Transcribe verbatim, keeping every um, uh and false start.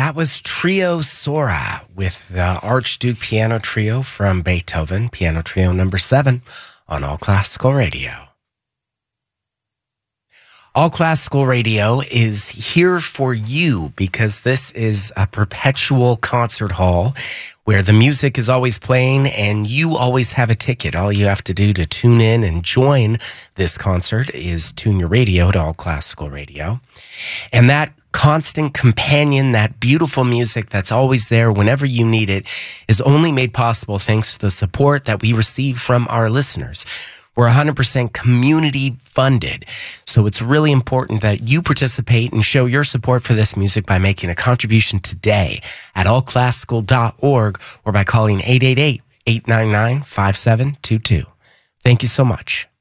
That was Trio Sora with the Archduke Piano Trio from Beethoven, Piano Trio number seven on All Classical Radio. All Classical Radio is here for you because this is a perpetual concert hall where the music is always playing and you always have a ticket. All you have to do to tune in and join this concert is tune your radio to All Classical Radio. And that constant companion, that beautiful music that's always there whenever you need it, is only made possible thanks to the support that we receive from our listeners. We're one hundred percent community funded, so it's really important that you participate and show your support for this music by making a contribution today at all classical dot org or by calling eight eight eight, eight nine nine, five seven two two. Thank you so much.